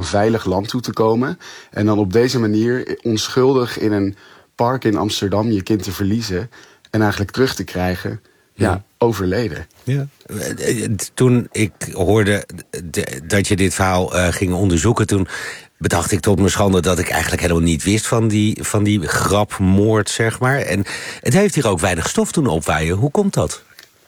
veilig land toe te komen. En dan op deze manier onschuldig in een park in Amsterdam je kind te verliezen en eigenlijk terug te krijgen, overleden. Ja. Toen ik hoorde dat je dit verhaal ging onderzoeken, toen bedacht ik tot mijn schande dat ik eigenlijk helemaal niet wist van die grapmoord, zeg maar. En het heeft hier ook weinig stof doen opwaaien. Hoe komt dat?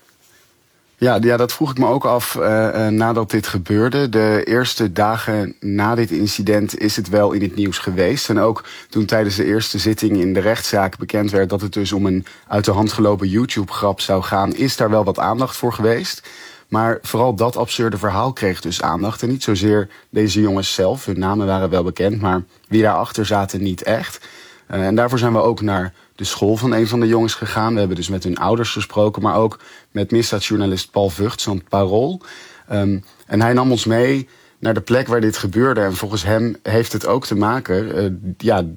Ja, dat vroeg ik me ook af nadat dit gebeurde. De eerste dagen na dit incident is het wel in het nieuws geweest. En ook toen tijdens de eerste zitting in de rechtszaak bekend werd dat het dus om een uit de hand gelopen YouTube-grap zou gaan, is daar wel wat aandacht voor geweest. Maar vooral dat absurde verhaal kreeg dus aandacht. En niet zozeer deze jongens zelf. Hun namen waren wel bekend, maar wie daarachter zaten niet echt. En daarvoor zijn we ook naar de school van een van de jongens gegaan. We hebben dus met hun ouders gesproken, maar ook met misdaadjournalist Paul Vugts van het Parool. En hij nam ons mee naar de plek waar dit gebeurde. En volgens hem heeft het ook te maken,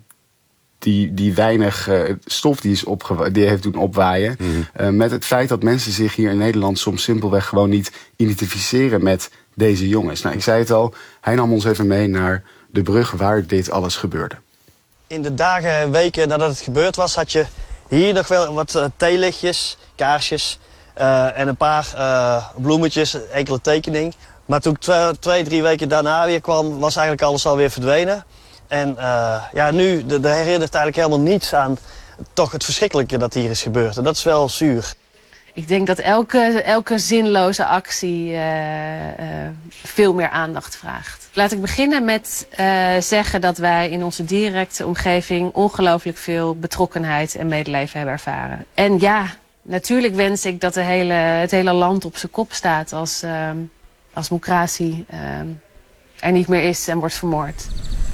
die weinig stof die heeft doen opwaaien, met het feit dat mensen zich hier in Nederland soms simpelweg gewoon niet identificeren met deze jongens. Nou, ik zei het al, hij nam ons even mee naar de brug waar dit alles gebeurde. In de dagen en weken nadat het gebeurd was, had je hier nog wel wat theelichtjes, kaarsjes en een paar bloemetjes, enkele tekening. Maar toen ik 2-3 weken daarna weer kwam, was eigenlijk alles alweer verdwenen. En nu herinnert eigenlijk helemaal niets aan toch het verschrikkelijke dat hier is gebeurd. En dat is wel zuur. Ik denk dat elke zinloze actie veel meer aandacht vraagt. Laat ik beginnen met zeggen dat wij in onze directe omgeving ongelooflijk veel betrokkenheid en medeleven hebben ervaren. En ja, natuurlijk wens ik dat het hele land op zijn kop staat als Mokrasi er niet meer is en wordt vermoord.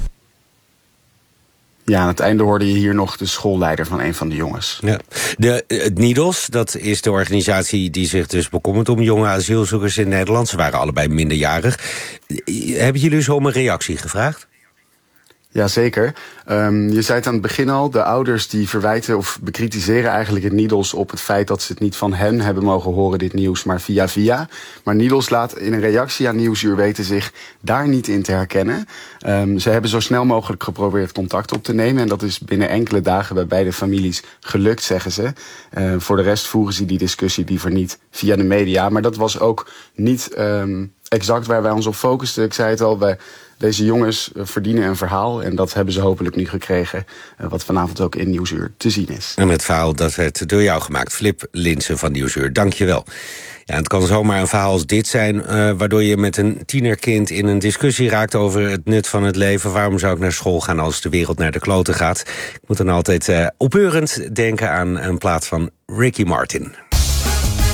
Ja, aan het einde hoorde je hier nog de schoolleider van een van de jongens. Ja. Het NIDOS, dat is de organisatie die zich dus bekommert om jonge asielzoekers in Nederland. Ze waren allebei minderjarig. Hebben jullie zo om een reactie gevraagd? Jazeker. Je zei het aan het begin al, de ouders die verwijten of bekritiseren eigenlijk het NIDOS op het feit dat ze het niet van hen hebben mogen horen, dit nieuws, maar via. Maar NIDOS laat in een reactie aan Nieuwsuur weten zich daar niet in te herkennen. Ze hebben zo snel mogelijk geprobeerd contact op te nemen en dat is binnen enkele dagen bij beide families gelukt, zeggen ze. Voor de rest voeren ze die discussie liever niet via de media, maar dat was ook niet exact waar wij ons op focusten. Ik zei het al, deze jongens verdienen een verhaal en dat hebben ze hopelijk nu gekregen, wat vanavond ook in Nieuwsuur te zien is. En het verhaal dat werd door jou gemaakt, Flip Linssen van Nieuwsuur. Dank je wel. Ja, het kan zomaar een verhaal als dit zijn, waardoor je met een tienerkind in een discussie raakt over het nut van het leven. Waarom zou ik naar school gaan als de wereld naar de kloten gaat? Ik moet dan altijd opbeurend denken aan een plaat van Ricky Martin.